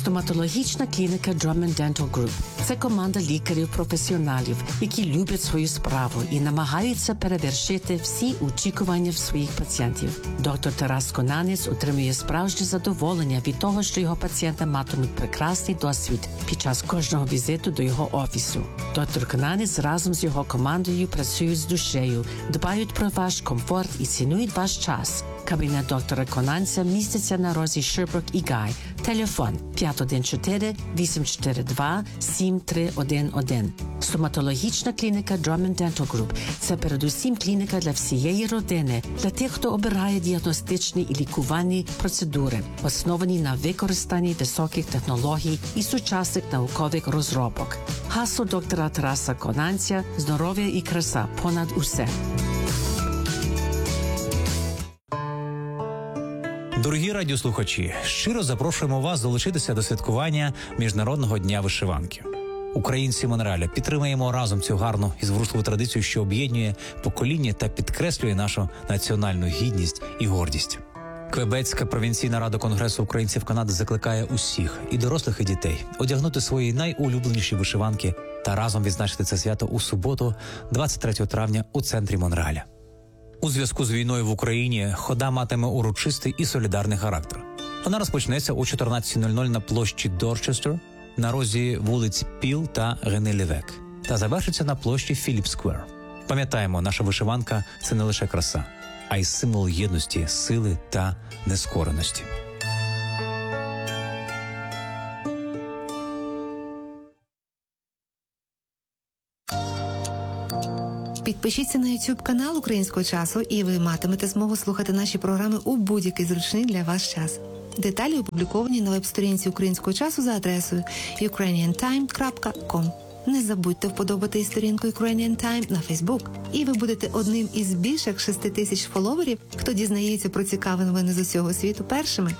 Стоматологічна клініка Drummond Dental Group – це команда лікарів-професіоналів, які люблять свою справу і намагаються перевершити всі очікування своїх пацієнтів. Доктор Тарас Конанець отримує справжнє задоволення від того, що його пацієнти матимуть прекрасний досвід під час кожного візиту до його офісу. Доктор Конанець разом з його командою працюють з душею, дбають про ваш комфорт і цінують ваш час. Кабінет доктора Конанця міститься на розі Шербрук і Гай. Телефон 514-842-7311. Стоматологічна клініка Drummond Dental Group – це передусім клініка для всієї родини, для тих, хто обирає діагностичні і лікувальні процедури, основані на використанні високих технологій і сучасних наукових розробок. Гасло доктора Тараса Конанця – здоров'я і краса понад усе. Дорогі радіослухачі, щиро запрошуємо вас долучитися до святкування Міжнародного дня вишиванки. Українці Монреаля, підтримаємо разом цю гарну і зворушливу традицію, що об'єднує покоління та підкреслює нашу національну гідність і гордість. Квебецька провінційна рада Конгресу українців Канади закликає усіх, і дорослих, і дітей, одягнути свої найулюбленіші вишиванки та разом відзначити це свято у суботу, 23 травня у центрі Монреаля. У зв'язку з війною в Україні хода матиме урочистий і солідарний характер. Вона розпочнеться о 14:00 на площі Дорчестер, на розі вулиць Піл та Рене-Левек, та завершиться на площі Філіп-сквер. Пам'ятаємо, наша вишиванка – це не лише краса, а й символ єдності, сили та нескореності. Підпишіться на YouTube канал Українського часу, і ви матимете змогу слухати наші програми у будь-який зручний для вас час. Деталі опубліковані на веб-сторінці Українського часу за адресою ukrainiantime.com. Не забудьте вподобати сторінку Ukrainian Time на Facebook, і ви будете одним із більш як 6 тисяч фоловерів, хто дізнається про цікаві новини з усього світу першими.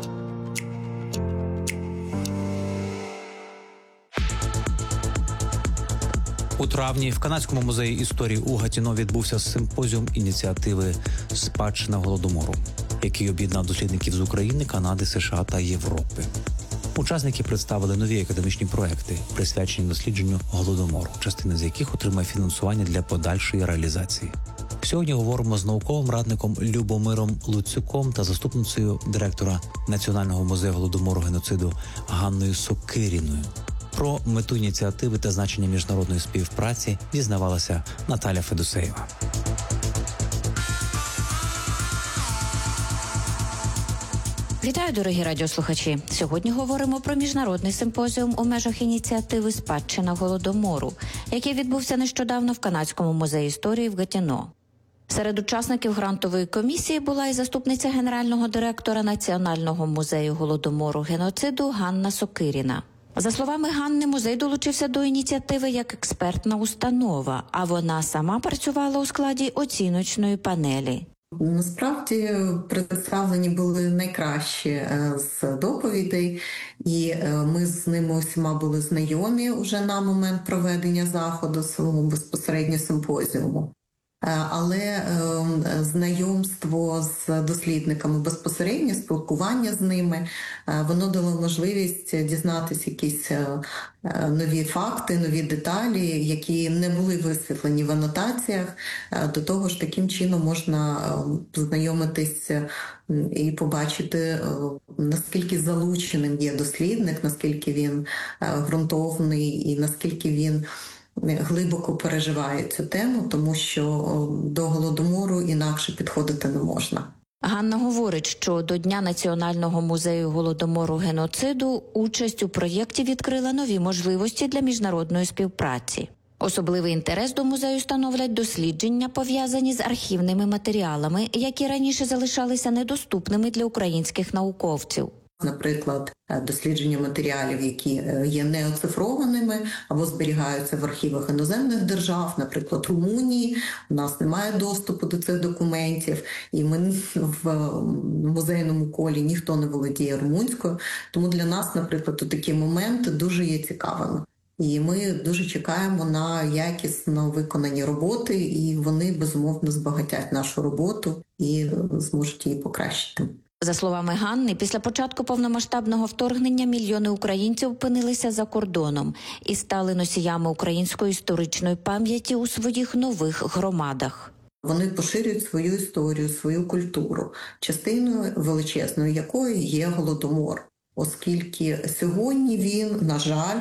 У травні в Канадському музеї історії у Гатіно відбувся симпозіум ініціативи «Спадщина Голодомору», який об'єднав дослідників з України, Канади, США та Європи. Учасники представили нові академічні проекти, присвячені дослідженню Голодомору, частина з яких отримає фінансування для подальшої реалізації. Сьогодні говоримо з науковим радником Любомиром Луцюком та заступницею директора Національного музею Голодомору геноциду Ганною Сокиріною. Про мету ініціативи та значення міжнародної співпраці дізнавалася Наталя Федосеєва. Вітаю, дорогі радіослухачі! Сьогодні говоримо про міжнародний симпозіум у межах ініціативи «Спадщина Голодомору», який відбувся нещодавно в Канадському музеї історії в Гатіно. Серед учасників грантової комісії була і заступниця генерального директора Національного музею Голодомору геноциду Ганна Сокиріна. За словами Ганни, музей долучився до ініціативи як експертна установа, а вона сама працювала у складі оціночної панелі. Насправді представлені були найкращі з доповідей, і ми з ними усіма були знайомі вже на момент проведення заходу свого безпосередньо симпозіуму. Але знайомство з дослідниками безпосередньо, спілкування з ними, воно дало можливість дізнатися якісь нові факти, нові деталі, які не були висвітлені в анотаціях. До того ж, таким чином можна познайомитись і побачити, наскільки залученим є дослідник, наскільки він ґрунтовний і наскільки він глибоко переживає цю тему, тому що до Голодомору інакше підходити не можна. Ганна говорить, що до Дня Національного музею Голодомору геноциду участь у проєкті відкрила нові можливості для міжнародної співпраці. Особливий інтерес до музею становлять дослідження, пов'язані з архівними матеріалами, які раніше залишалися недоступними для українських науковців. Наприклад, дослідження матеріалів, які є неоцифрованими або зберігаються в архівах іноземних держав, наприклад, Румунії. У нас немає доступу до цих документів, і ми в музейному колі ніхто не володіє румунською. Тому для нас, наприклад, такі моменти дуже є цікавими. І ми дуже чекаємо на якісно виконані роботи, і вони, безумовно, збагатять нашу роботу і зможуть її покращити. За словами Ганни, після початку повномасштабного вторгнення мільйони українців опинилися за кордоном і стали носіями української історичної пам'яті у своїх нових громадах. Вони поширюють свою історію, свою культуру, частиною величезною якої є Голодомор. Оскільки сьогодні він, на жаль,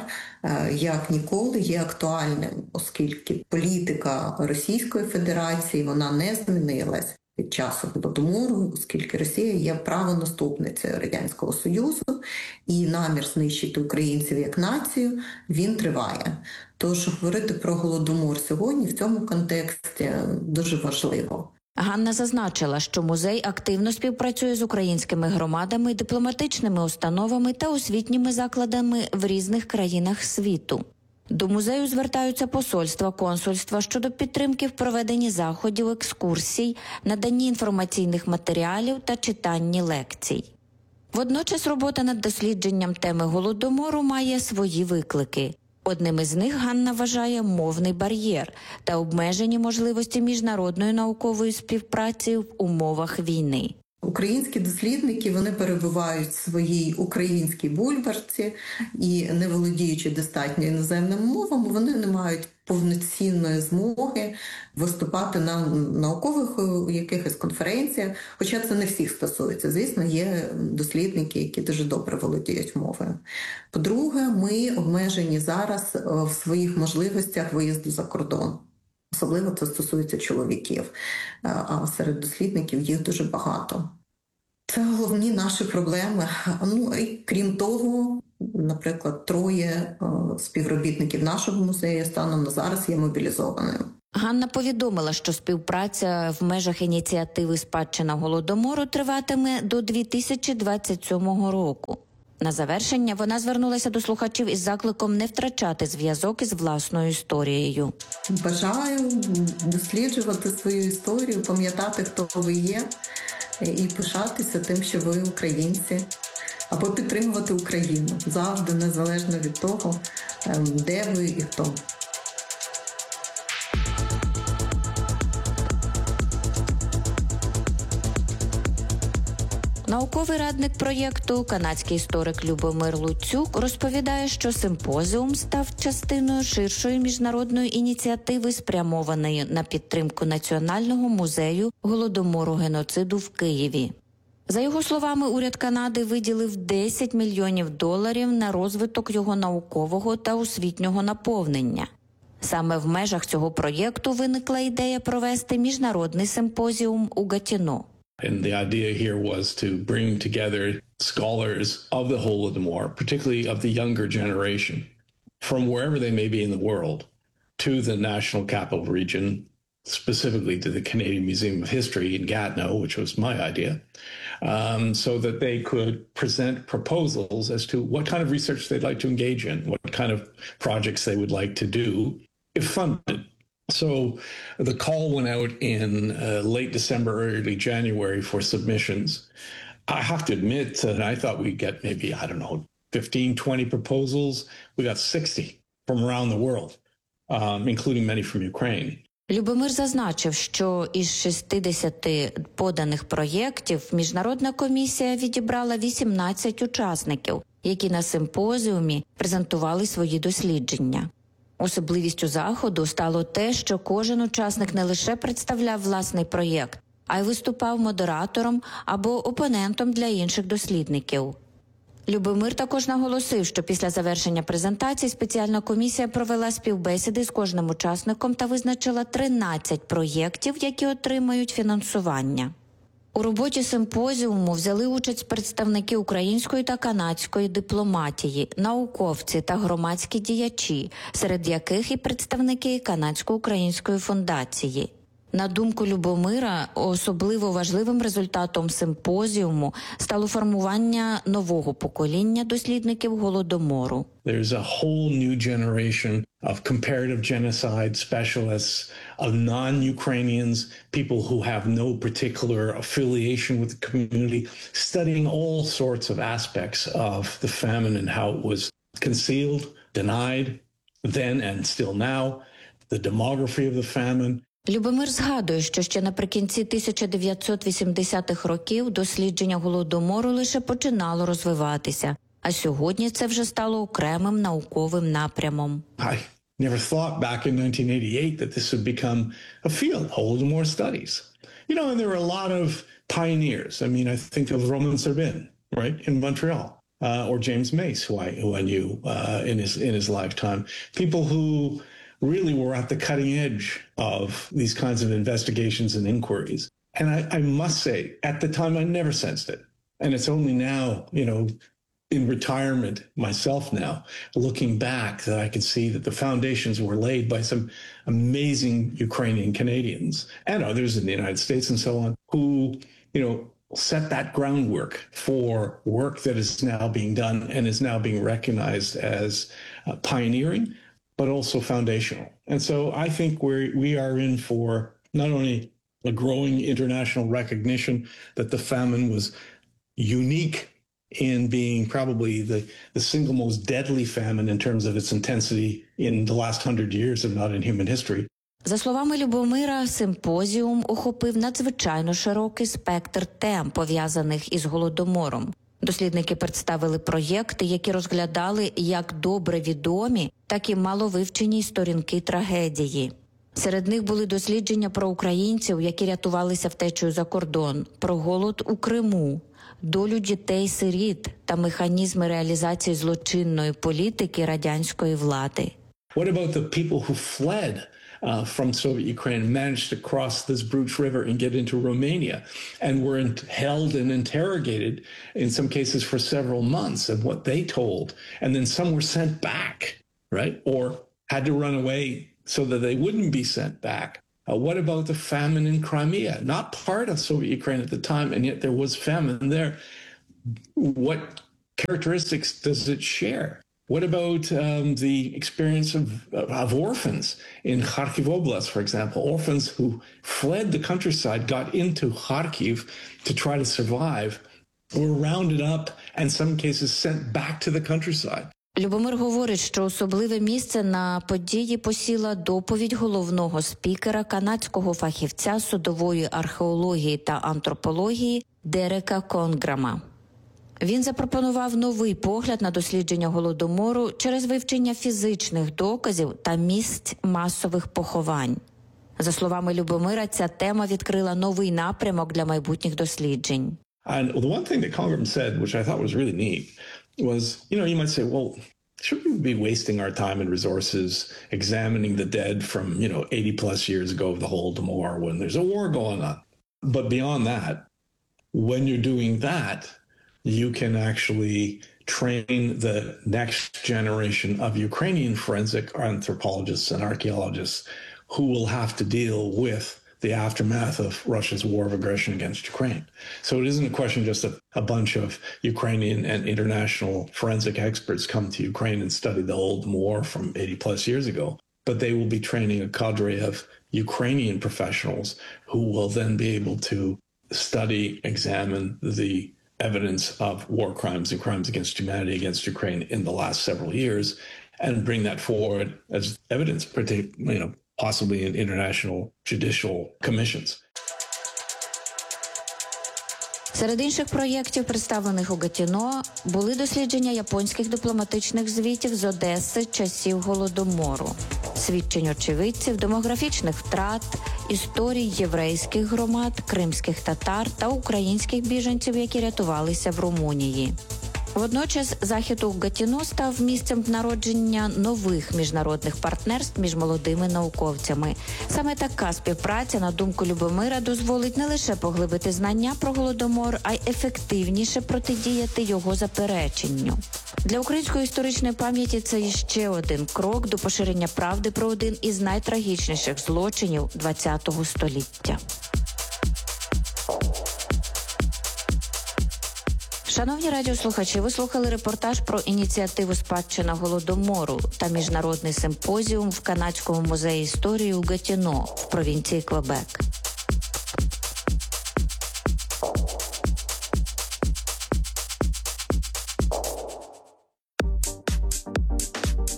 як ніколи є актуальним, оскільки політика Російської Федерації, вона не змінилась від часу Голодомору, оскільки Росія є правонаступницею Радянського Союзу, і намір знищити українців як націю, він триває. Тож говорити про Голодомор сьогодні в цьому контексті дуже важливо. Ганна зазначила, що музей активно співпрацює з українськими громадами, дипломатичними установами та освітніми закладами в різних країнах світу. До музею звертаються посольства, консульства щодо підтримки в проведенні заходів, екскурсій, наданні інформаційних матеріалів та читанні лекцій. Водночас робота над дослідженням теми Голодомору має свої виклики. Одним із них Ганна вважає мовний бар'єр та обмежені можливості міжнародної наукової співпраці в умовах війни. Українські дослідники, вони перебувають в своїй українській бульбашці і, не володіючи достатньо іноземними мовами, вони не мають повноцінної змоги виступати на наукових якихось конференціях, хоча це не всіх стосується. Звісно, є дослідники, які дуже добре володіють мовою. По-друге, ми обмежені зараз в своїх можливостях виїзду за кордон. Особливо це стосується чоловіків, а серед дослідників їх дуже багато. Це головні наші проблеми. Ну, і крім того, наприклад, 3 співробітників нашого музею станом на зараз є мобілізованими. Ганна повідомила, що співпраця в межах ініціативи «Спадщина Голодомору» триватиме до 2027 року. На завершення вона звернулася до слухачів із закликом не втрачати зв'язок із власною історією. Бажаю досліджувати свою історію, пам'ятати, хто ви є, і пишатися тим, що ви українці, або підтримувати Україну завжди, незалежно від того, де ви і хто. Науковий радник проєкту, канадський історик Любомир Луцюк, розповідає, що симпозіум став частиною ширшої міжнародної ініціативи, спрямованої на підтримку Національного музею Голодомору-геноциду в Києві. За його словами, уряд Канади виділив $10 мільйонів на розвиток його наукового та освітнього наповнення. Саме в межах цього проєкту виникла ідея провести міжнародний симпозіум у Гатіно. And the idea here was to bring together scholars of the Holodomor, particularly of the younger generation, from wherever they may be in the world, to the National Capital Region, specifically to the Canadian Museum of History in Gatineau, which was my idea, so that they could present proposals as to what kind of research they'd like to engage in, what kind of projects they would like to do, if funded. So the call went out in late December, early January for submissions. I have to admit that I thought we'd get maybe, 15, 20 proposals. We got 60 from around the world, including many from Ukraine. Любомир зазначив, що із 60 поданих проєктів міжнародна комісія відібрала 18 учасників, які на симпозіумі презентували свої дослідження. Особливістю заходу стало те, що кожен учасник не лише представляв власний проєкт, а й виступав модератором або опонентом для інших дослідників. Любомир також наголосив, що після завершення презентації спеціальна комісія провела співбесіди з кожним учасником та визначила 13 проєктів, які отримають фінансування. У роботі симпозіуму взяли участь представники української та канадської дипломатії, науковці та громадські діячі, серед яких і представники Канадсько-української фундації. На думку Любомира, особливо важливим результатом симпозіуму стало формування нового покоління дослідників Голодомору. There's a whole new generation of comparative genocide specialists, of non-Ukrainians, people who have no particular affiliation with the community, studying all sorts of aspects of the famine and how it was concealed, denied, then and still now, the demography of the famine, Любомир згадує, що ще наприкінці 1980-х років дослідження Голодомору лише починало розвиватися, а сьогодні це вже стало окремим науковим напрямом. I never thought back in 1988 that this would become a field, Holodomor studies. You know, and there were a lot of pioneers. I mean, I think of Roman Serbin, right, in Montreal, or James Mace, who I knew in his lifetime. People who really were at the cutting edge of these kinds of investigations and inquiries. And I must say, at the time, I never sensed it. And it's only now, you know, in retirement myself now, looking back, that I can see that the foundations were laid by some amazing Ukrainian Canadians and others in the United States and so on, who, you know, set that groundwork for work that is now being done and is now being recognized as pioneering, but also foundational. And so I think we are in for not only a growing international recognition that the famine was unique in being probably the single most deadly famine in terms of its intensity in the last 100 years, if not in human history. За словами Любомира, симпозіум охопив надзвичайно широкий спектр тем, пов'язаних із Голодомором. Дослідники представили проєкти, які розглядали як добре відомі, так і маловивчені сторінки трагедії. Серед них були дослідження про українців, які рятувалися втечею за кордон, про голод у Криму, долю дітей-сиріт та механізми реалізації злочинної політики радянської влади. What about the people who fled from Soviet Ukraine, managed to cross this Bruch River and get into Romania, and were held and interrogated in some cases for several months, and what they told, and then some were sent back, right, or had to run away so that they wouldn't be sent back. What about the famine in Crimea? Not part of Soviet Ukraine at the time, and yet there was famine there. What characteristics does it share? What about the experience of orphans in Kharkiv Oblast, for example? Orphans who fled the countryside, got into Kharkiv to try to survive, were rounded up, and in some cases sent back to the countryside. Любомир говорить, що особливе місце на події посіла доповідь головного спікера, канадського фахівця судової археології та антропології Дерека Конграма. Він запропонував новий погляд на дослідження Голодомору через вивчення фізичних доказів та місць масових поховань. За словами Любомира, ця тема відкрила новий напрямок для майбутніх досліджень. And the one thing that Congram said, which I thought was really neat, was, you know, you might say, well, should we be wasting our time and resources examining the dead from, you know, 80 plus years ago of the Holodomor when there's a war going on? But beyond that, when you're doing that, you can actually train the next generation of Ukrainian forensic anthropologists and archaeologists who will have to deal with the aftermath of Russia's war of aggression against Ukraine. So it isn't a question just of a bunch of Ukrainian and international forensic experts come to Ukraine and study the old war from 80 plus years ago, but they will be training a cadre of Ukrainian professionals who will then be able to study, examine the evidence of war crimes and crimes against humanity against Ukraine in the last several years and bring that forward as evidence, you know, possibly in international judicial commissions. Серед інших проєктів, представлених у Гатіно, були дослідження японських дипломатичних звітів з Одеси часів Голодомору, свідчень очевидців, демографічних втрат, історій єврейських громад, кримських татар та українських біженців, які рятувалися в Румунії. Водночас захід у Гатіно став місцем народження нових міжнародних партнерств між молодими науковцями. Саме така співпраця, на думку Любомира, дозволить не лише поглибити знання про Голодомор, а й ефективніше протидіяти його запереченню. Для української історичної пам'яті це іще один крок до поширення правди про один із найтрагічніших злочинів ХХ століття. Шановні радіослухачі, ви слухали репортаж про ініціативу «Спадщина Голодомору» та міжнародний симпозіум в Канадському музеї історії у Гатіно в провінції Квебек.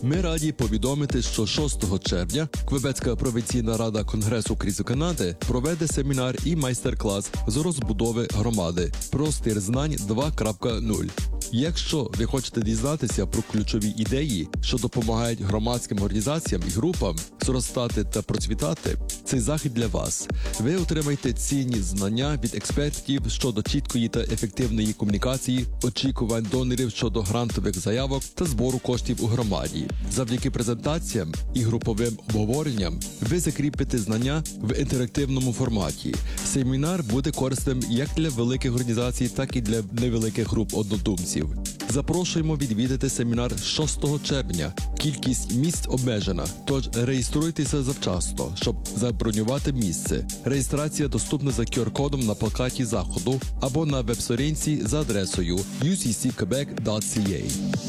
Ми раді повідомити, що 6 червня Квебецька провінційна рада Конгресу Української Канади проведе семінар і майстер-клас з розбудови громади «Простір знань 2.0». Якщо ви хочете дізнатися про ключові ідеї, що допомагають громадським організаціям і групам зростати та процвітати, цей захід для вас. Ви отримаєте цінні знання від експертів щодо чіткої та ефективної комунікації, очікувань донорів щодо грантових заявок та збору коштів у громаді. Завдяки презентаціям і груповим обговоренням ви закріпите знання в інтерактивному форматі. Семінар буде корисним як для великих організацій, так і для невеликих груп однодумців. Запрошуємо відвідати семінар 6 червня. Кількість місць обмежена, тож реєструйтеся завчасно, щоб забронювати місце. Реєстрація доступна за QR-кодом на плакаті заходу або на веб-сторінці за адресою uccquebec.ca.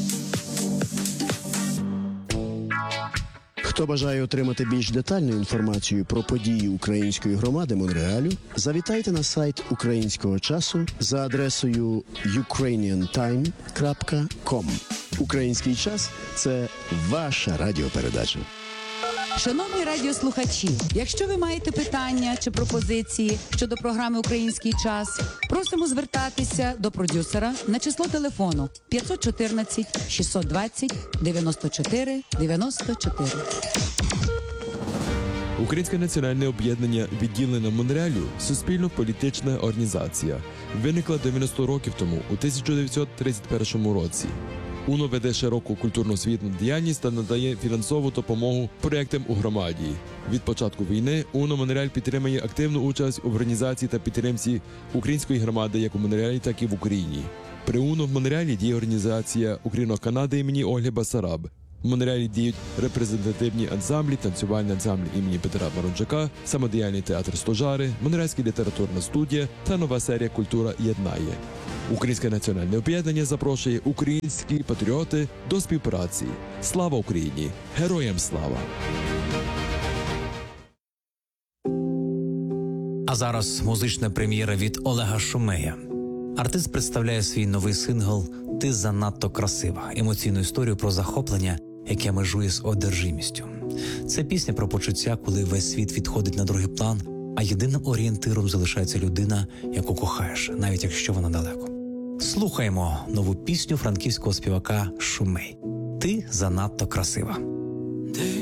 Хто бажає отримати більш детальну інформацію про події української громади Монреалю, завітайте на сайт Українського часу за адресою ukrainiantime.com. Український час – це ваша радіопередача. Шановні радіослухачі, якщо ви маєте питання чи пропозиції щодо програми «Український час», просимо звертатися до продюсера на число телефону 514 620 94 94. Українське національне об'єднання відділення Монреалю – суспільно-політична організація. Виникла 90 років тому, у 1931 році. УНО веде широку культурно-освітну діяльність та надає фінансову допомогу проєктам у громаді. Від початку війни УНО Монреаль підтримує активну участь у організації та підтримці української громади як у Монреалі, так і в Україні. При УНО в Монреалі діє організація Україно-Канада імені Ольги Басараб. В Монреалі діють репрезентативні ансамблі, танцювальний ансамбль імені Петра Марончака, самодіяльний театр «Стожари», Монреальська літературна студія та нова серія «Культура єднає». Українське національне об'єднання запрошує українські патріоти до співпраці. Слава Україні! Героям слава! А зараз музична прем'єра від Олега Шумея. Артист представляє свій новий сингл «Ти занадто красива» – емоційну історію про захоплення, яке межує з одержимістю. Це пісня про почуття, коли весь світ відходить на другий план, а єдиним орієнтиром залишається людина, яку кохаєш, навіть якщо вона далеко. Слухаємо нову пісню франківського співака Шумей «Ти занадто красива».